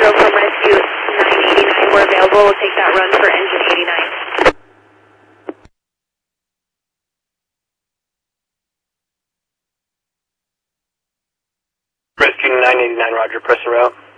Metro from Rescue 989. We're available. We'll take that run for engine 89. Rescue 989, roger, press the route.